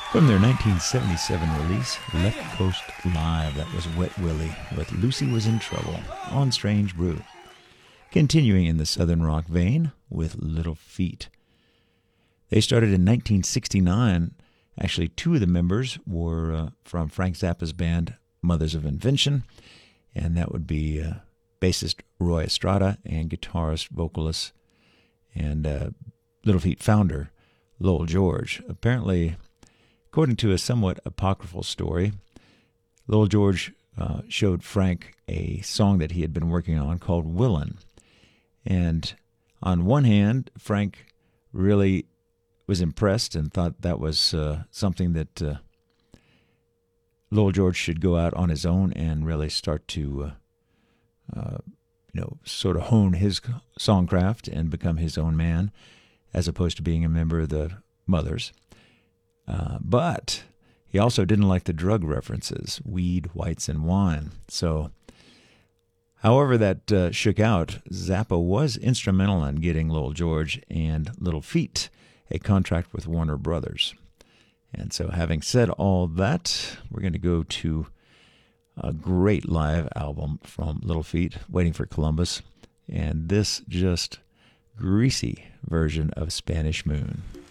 From their 1977 release, Left Coast Live, that was Wet Willie with Lucy Was in Trouble on Strange Brew. Continuing in the Southern rock vein with Little Feat. They started in 1969. Actually, two of the members were from Frank Zappa's band Mothers of Invention, and that would be bassist Roy Estrada and guitarist, vocalist, and Little Feat founder Lowell George. Apparently, according to a somewhat apocryphal story, Lowell George showed Frank a song that he had been working on called Willin'. And on one hand, Frank really was impressed and thought that was something that Lowell George should go out on his own and really start to, sort of hone his songcraft and become his own man, as opposed to being a member of the Mothers. But he also didn't like the drug references, weed, whites, and wine. So, however that shook out, Zappa was instrumental in getting Lowell George and Little Feat a contract with Warner Brothers. And so, having said all that, we're going to go to a great live album from Little Feat, Waiting for Columbus, and this just greasy version of Spanish Moon.